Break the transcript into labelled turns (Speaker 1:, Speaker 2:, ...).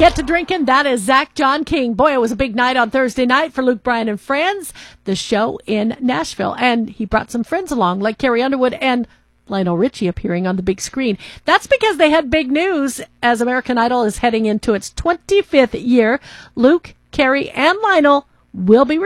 Speaker 1: Get to drinking. That is Zach John King. Boy, it was a big night on Thursday night for Luke Bryan and Friends, the show in Nashville. And he brought some friends along, like Carrie Underwood and Lionel Richie appearing on the big screen. That's because they had big news as American Idol is heading into its 25th year. Luke, Carrie, and Lionel will be